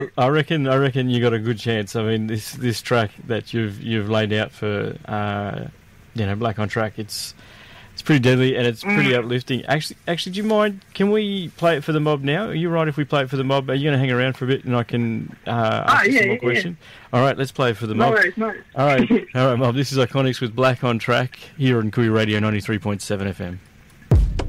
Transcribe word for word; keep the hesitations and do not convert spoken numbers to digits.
I reckon. I reckon you got a good chance. I mean, this this track that you've you've laid out for uh, you know Black on Track. It's it's pretty deadly and it's pretty Mm. uplifting. Actually, actually, do you mind? Can we play it for the mob now? Are you right if we play it for the mob? Are you going to hang around for a bit and I can uh, ask Ah, you yeah, some more yeah, questions? All right, let's play it for the No mob. worries, no worries. All right, all right, mob. This is Iconics with Black on Track here on Kui Radio ninety three point seven F M.